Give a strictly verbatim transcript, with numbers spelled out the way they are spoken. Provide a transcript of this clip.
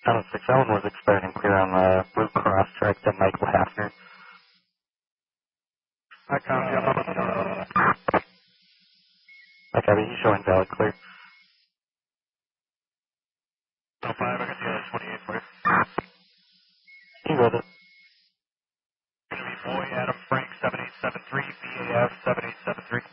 Channel six Ellen was expired and clear on the Blue Cross track to Michael Hafner. I count you. I'm on the I copy, he's showing valid clear. oh five, I got the other twenty-eight for you. You got it. Going to be Boy Adam Frank seven eight seven three, B A F seven eight seven three.